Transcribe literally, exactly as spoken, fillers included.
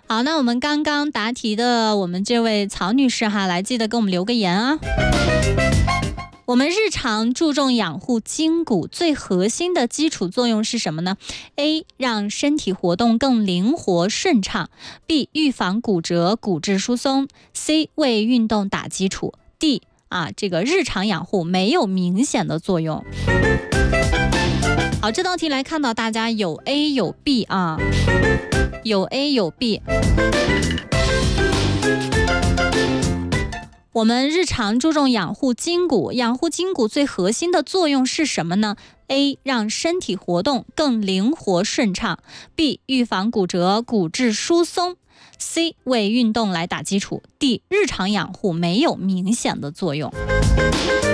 好，那我们刚刚答题的我们这位曹女士哈，来记得给我们留个言啊。我们日常注重养护筋骨最核心的基础作用是什么呢？ A. 让身体活动更灵活顺畅， B. 预防骨折骨质疏松， C. 为运动打基础， D. 啊，这个日常养护没有明显的作用。好，这道题来看到大家有 A 有 B 啊，有 A 有 B。我们日常注重养护筋骨，养护筋骨最核心的作用是什么呢？ A. 让身体活动更灵活顺畅， B. 预防骨折骨质疏松， C. 为运动来打基础， D. 日常养护没有明显的作用。